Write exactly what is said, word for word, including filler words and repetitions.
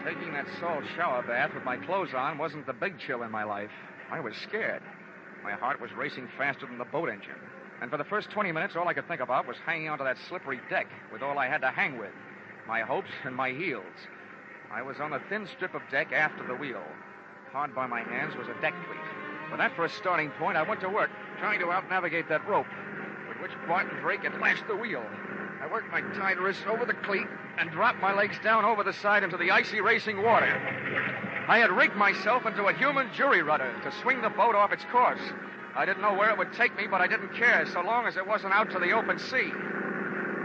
Taking that salt shower bath with my clothes on wasn't the big chill in my life. I was scared. My heart was racing faster than the boat engine. And for the first twenty minutes, all I could think about was hanging onto that slippery deck with all I had to hang with, my hopes and my heels. I was on a thin strip of deck after the wheel. Hard by my hands was a deck cleat. With that for a starting point, I went to work, trying to out-navigate that rope, with which Barton Drake had lashed the wheel. I worked my tied wrists over the cleat and dropped my legs down over the side into the icy racing water. I had rigged myself into a human jury rudder to swing the boat off its course. I didn't know where it would take me, but I didn't care, so long as it wasn't out to the open sea.